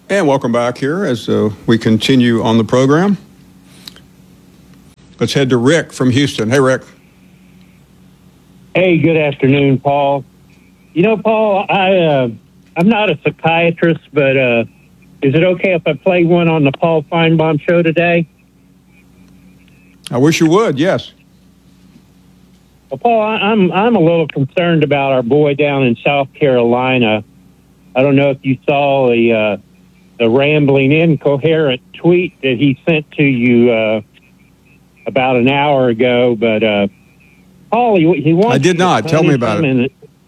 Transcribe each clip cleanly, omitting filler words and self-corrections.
And welcome back here as we continue on the program. Let's head to Rick from Houston. Hey, Rick. Hey, good afternoon, Paul. You know, Paul, I'm not a psychiatrist, but is it okay if I play one on the Paul Feinbaum show today? I wish you would, yes. Well, Paul, I'm a little concerned about our boy down in South Carolina. I don't know if you saw the rambling, incoherent tweet that he sent to you about an hour ago, but Paul, he wants. I did not. Tell me about it.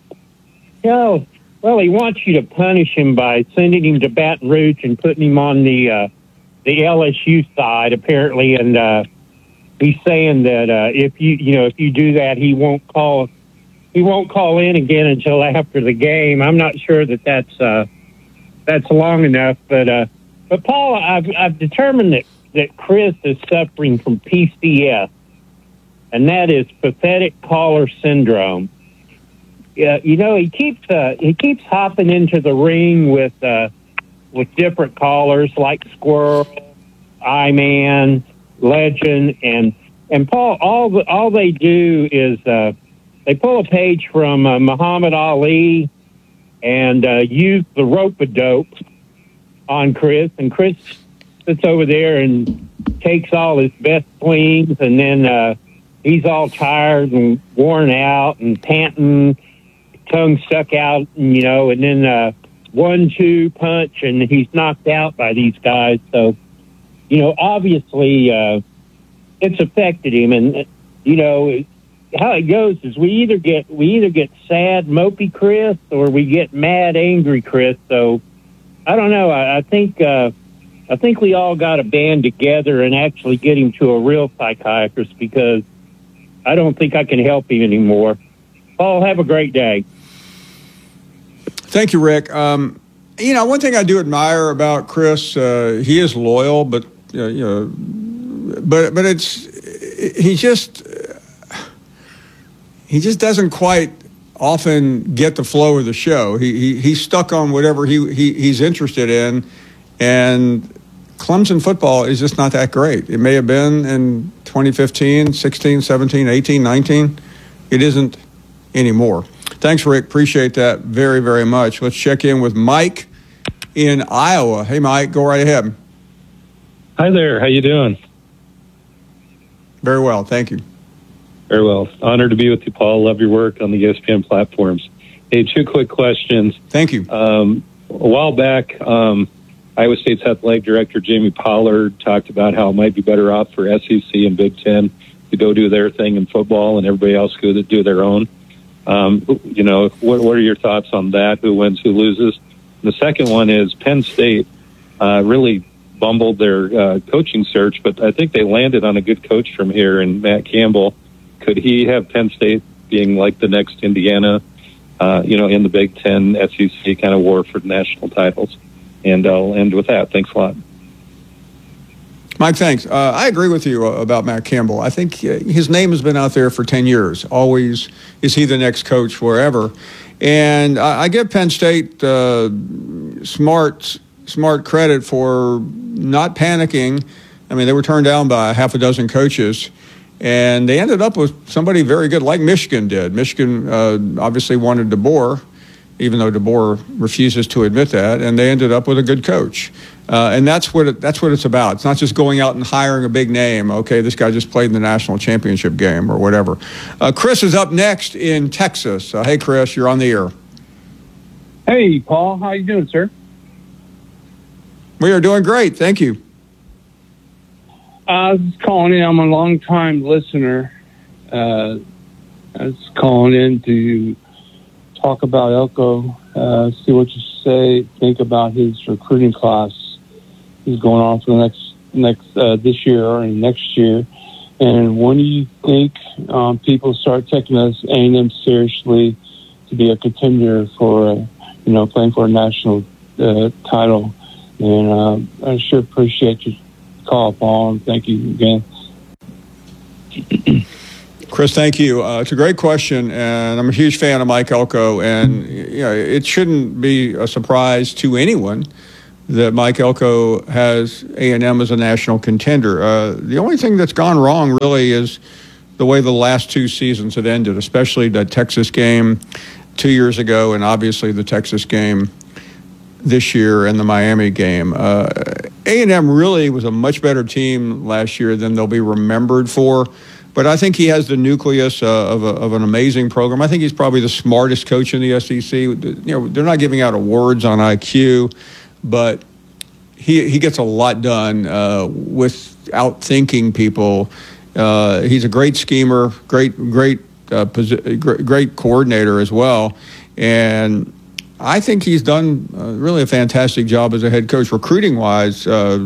Well, he wants you to punish him by sending him to Baton Rouge and putting him on the LSU side, apparently, and he's saying that if you do that, he won't call in again until after the game. I'm not sure that's long enough, but Paul, I've determined that Chris is suffering from PCS, and that is pathetic caller syndrome. He keeps hopping into the ring with different callers like Squirrel, I-Man, Legend, and Paul. All they do is they pull a page from Muhammad Ali and use the rope-a-dope on Chris, and Chris sits over there and takes all his best swings, and then he's all tired and worn out and panting, tongue stuck out, and then 1-2 punch, and he's knocked out by these guys. So, obviously it's affected him, and how it goes is we either get sad, mopey Chris, or we get mad, angry Chris. So I don't know. I think we all got to band together and actually get him to a real psychiatrist, because I don't think I can help him anymore. Paul, have a great day. Thank you, Rick. One thing I do admire about Chris, he is loyal, but but he just doesn't quite often get the flow of the show. He's stuck on whatever he's interested in, and Clemson football is just not that great. It may have been in 2015, 16, 17, 18, 19. It isn't anymore. Thanks, Rick. Appreciate that very, very much. Let's check in with Mike in Iowa. Hey, Mike, go right ahead. Hi there. How you doing? Very well. Thank you. Very well. Honored to be with you, Paul. Love your work on the ESPN platforms. Hey, 2 quick questions. Thank you. A while back, Iowa State's athletic director, Jamie Pollard, talked about how it might be better off for SEC and Big Ten to go do their thing in football and everybody else go to do their own. What are your thoughts on that? Who wins, who loses? The second one is Penn State really bumbled their coaching search, but I think they landed on a good coach from here in Matt Campbell. Could he have Penn State being like the next Indiana, in the Big Ten, SEC kind of war for national titles? And I'll end with that. Thanks a lot. Mike, thanks. I agree with you about Matt Campbell. I think his name has been out there for 10 years. Always, is he the next coach wherever? And I give Penn State smart credit for not panicking. I mean, they were turned down by half a dozen coaches, and they ended up with somebody very good, like Michigan did. Michigan obviously wanted DeBoer, even though DeBoer refuses to admit that, and they ended up with a good coach. And that's what it's about. It's not just going out and hiring a big name. Okay, this guy just played in the national championship game or whatever. Chris is up next in Texas. Hey, Chris, you're on the air. Hey, Paul. How you doing, sir? We are doing great. Thank you. I was calling in. I'm a long-time listener. I was calling in to talk about Elko, see what you think about his recruiting class. He's going on for the next this year or next year. And when do you think people start taking us A&M seriously to be a contender for, playing for a national title? And I sure appreciate your call, Paul, and thank you again. Chris, thank you. It's a great question, and I'm a huge fan of Mike Elko, and it shouldn't be a surprise to anyone that Mike Elko has A&M as a national contender. The only thing that's gone wrong really is the way the last two seasons have ended, especially the Texas game 2 years ago and obviously the Texas game this year and the Miami game. A&M really was a much better team last year than they'll be remembered for. But I think he has the nucleus of an amazing program. I think he's probably the smartest coach in the SEC. You know, they're not giving out awards on IQ, but he gets a lot done without thinking people. He's a great schemer, great coordinator as well, and I think he's done really a fantastic job as a head coach. Recruiting wise,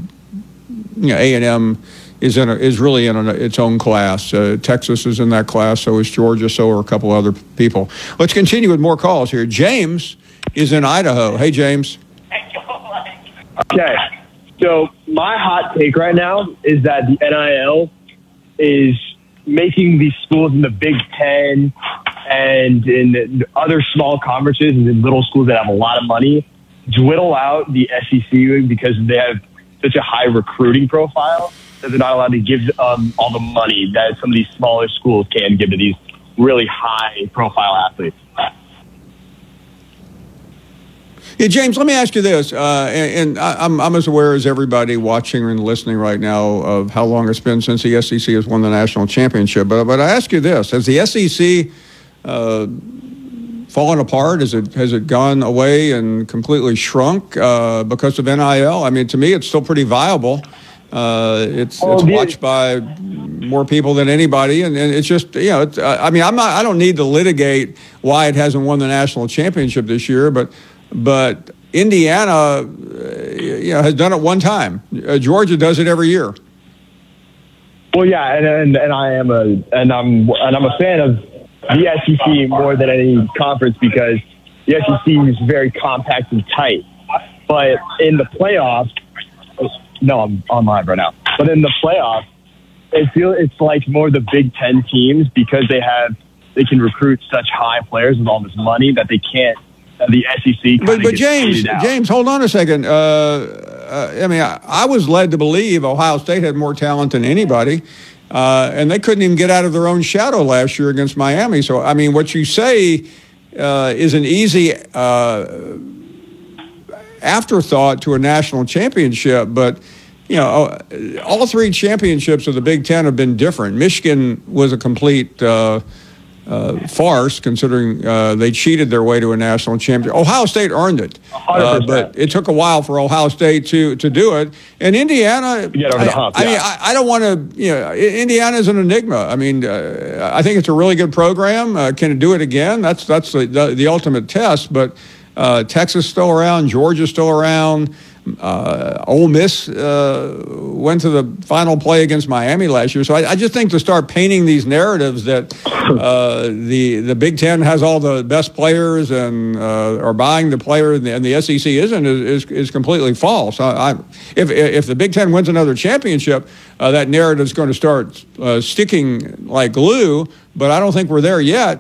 A&M is really in its own class. Texas is in that class, so is Georgia, so are a couple other people. Let's continue with more calls here. James is in Idaho. Hey, James. Okay, so my hot take right now is that the NIL is making these schools in the Big Ten and in other small conferences and in little schools that have a lot of money dwindle out the SEC because they have such a high recruiting profile that they're not allowed to give all the money that some of these smaller schools can give to these really high-profile athletes. Yeah, James, let me ask you this, and I'm as aware as everybody watching and listening right now of how long it's been since the SEC has won the national championship. But I ask you this: has the SEC fallen apart? Has it gone away and completely shrunk because of NIL? I mean, to me, it's still pretty viable. It's watched by more people than anybody, and it's just I don't need to litigate why it hasn't won the national championship this year, but Indiana, has done it one time. Georgia does it every year. Well, yeah, and I'm a fan of the SEC more than any conference because the SEC is very compact and tight. But in the playoffs, no, I'm on live right now. But in the playoffs, it's like more the Big Ten teams because they can recruit such high players with all this money that they can't. The SEC. But James, hold on a second. I was led to believe Ohio State had more talent than anybody, and they couldn't even get out of their own shadow last year against Miami. So, I mean, what you say is an easy afterthought to a national championship, but all three championships of the Big Ten have been different. Michigan was a complete farce, considering they cheated their way to a national championship. Ohio State earned it, but it took a while for Ohio State to do it. And Indiana, get over the hump, I don't want to. Indiana is an enigma. I mean, I think it's a really good program. Can it do it again? That's the ultimate test. But Texas still around, Georgia's still around. Ole Miss went to the final play against Miami last year. So I just think to start painting these narratives that the Big Ten has all the best players and are buying the player and the SEC isn't is completely false. If the Big Ten wins another championship, that narrative is going to start sticking like glue. But I don't think we're there yet.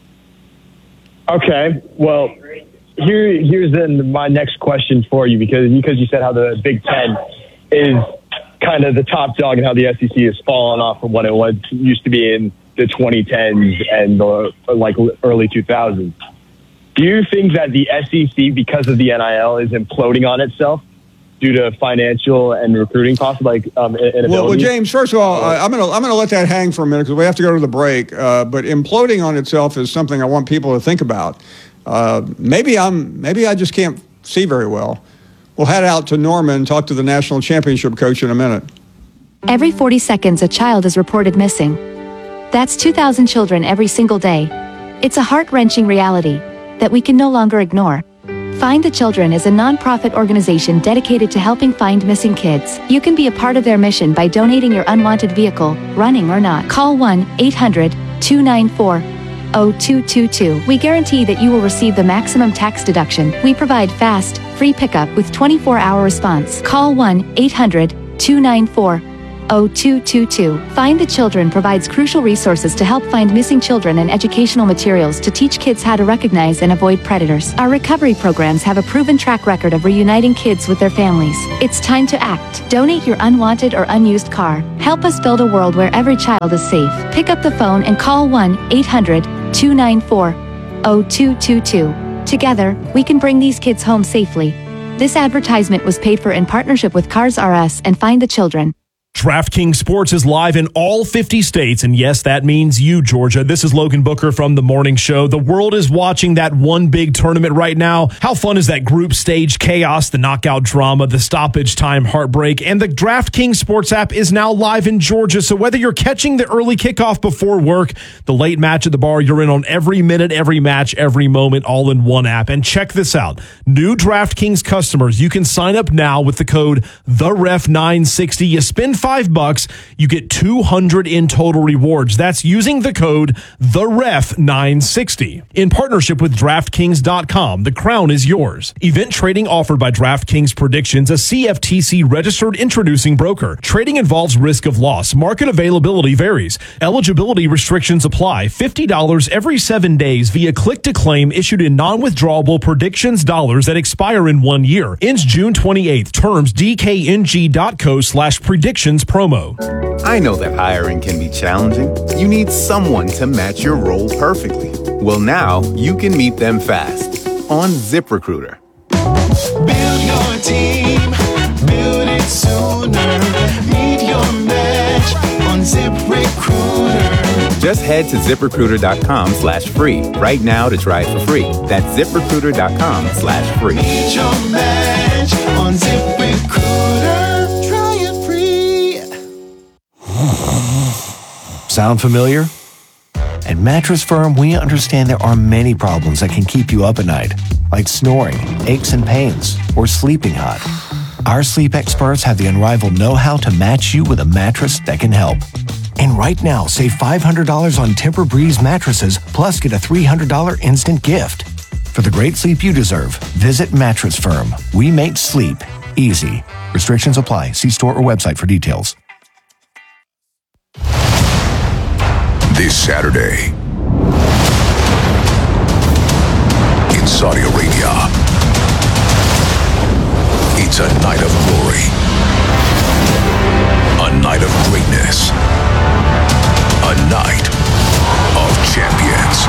Okay, well. Here's then my next question for you because you said how the Big Ten is kind of the top dog and how the SEC has fallen off from what it used to be in the 2010s and the early 2000s. Do you think that the SEC, because of the NIL, is imploding on itself due to financial and recruiting costs, inability? Well, James, first of all, I'm gonna let that hang for a minute because we have to go to the break. But imploding on itself is something I want people to think about. Maybe I just can't see very well. We'll head out to Norman and talk to the national championship coach in a minute. Every 40 seconds, a child is reported missing. That's 2,000 children every single day. It's a heart-wrenching reality that we can no longer ignore. Find the Children is a non-profit organization dedicated to helping find missing kids. You can be a part of their mission by donating your unwanted vehicle, running or not. Call 1-800-294-0222. We guarantee that you will receive the maximum tax deduction. We provide fast, free pickup with 24-hour response. Call 1-800-294-0222. Find the Children provides crucial resources to help find missing children and educational materials to teach kids how to recognize and avoid predators. Our recovery programs have a proven track record of reuniting kids with their families. It's time to act. Donate your unwanted or unused car. Help us build a world where every child is safe. Pick up the phone and call 1-800-294-0222. Together, we can bring these kids home safely. This advertisement was paid for in partnership with Cars R Us and Find the Children. DraftKings Sports is live in all 50 states, and yes, that means you, Georgia. This is Logan Booker from The Morning Show. The world is watching that one big tournament right now. How fun is that group stage chaos, the knockout drama, the stoppage time heartbreak, and the DraftKings Sports app is now live in Georgia, so whether you're catching the early kickoff before work, the late match at the bar, you're in on every minute, every match, every moment, all in one app. And check this out. New DraftKings customers, you can sign up now with the code THEREF960. You spend $5, you get $200 in total rewards. That's using the code THEREF960. In partnership with DraftKings.com, the crown is yours. Event trading offered by DraftKings Predictions, a CFTC registered introducing broker. Trading involves risk of loss. Market availability varies. Eligibility restrictions apply. $50 every 7 days via click to claim issued in non-withdrawable predictions dollars that expire in 1 year. Ends June 28th. Terms DKNG.co/predictions promo. I know that hiring can be challenging. You need someone to match your role perfectly. Well, now you can meet them fast on ZipRecruiter. Build your team, build it sooner. Meet your match on ZipRecruiter. Just head to ZipRecruiter.com/free right now to try it for free. That's ZipRecruiter.com/free. Meet your match on ZipRecruiter. Sound familiar? At Mattress Firm, we understand there are many problems that can keep you up at night, like snoring, aches and pains, or sleeping hot. Our sleep experts have the unrivaled know-how to match you with a mattress that can help. And right now, save $500 on Tempur-Breeze mattresses, plus get a $300 instant gift. For the great sleep you deserve, visit Mattress Firm. We make sleep easy. Restrictions apply. See store or website for details. This Saturday in Saudi Arabia, it's a night of glory, a night of greatness, a night of champions.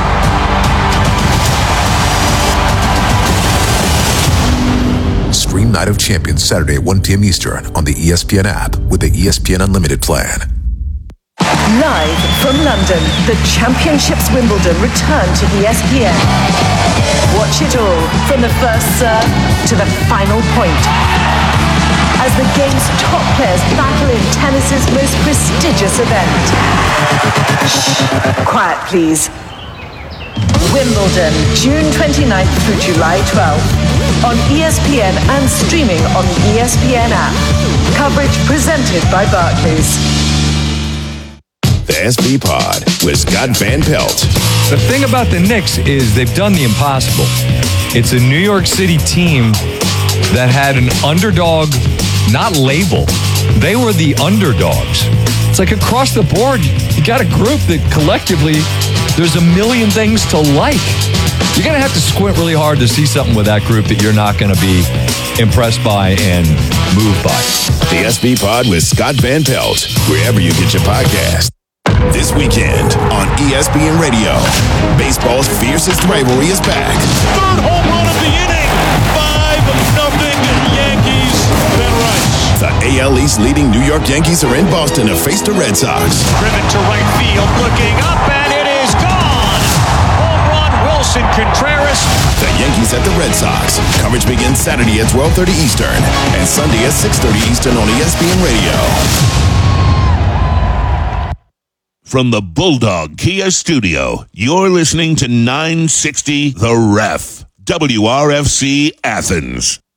Stream Night of Champions Saturday at 1 p.m. Eastern on the ESPN app with the ESPN Unlimited plan. Live from London, the Championships Wimbledon return to ESPN. Watch it all from the first serve to the final point. As the game's top players battle in tennis's most prestigious event. Shh, quiet please. Wimbledon, June 29th through July 12th. On ESPN and streaming on the ESPN app. Coverage presented by Barclays. The SB Pod with Scott Van Pelt. The thing about the Knicks is they've done the impossible. It's a New York City team that had an underdog, not label. They were the underdogs. It's like across the board, you got a group that collectively, there's a million things to like. You're going to have to squint really hard to see something with that group that you're not going to be impressed by and moved by. The SB Pod with Scott Van Pelt, wherever you get your podcast. This weekend on ESPN Radio, baseball's fiercest rivalry is back. Third home run of the inning. 5-0 Yankees. Ben Rice. The AL East leading New York Yankees are in Boston to face the Red Sox. Driven to right field, looking up, and it is gone. Home run, Wilson Contreras. The Yankees at the Red Sox. Coverage begins Saturday at 12:30 Eastern and Sunday at 6:30 Eastern on ESPN Radio. From the Bulldog Kia Studio, you're listening to 960 The Ref, WRFC Athens.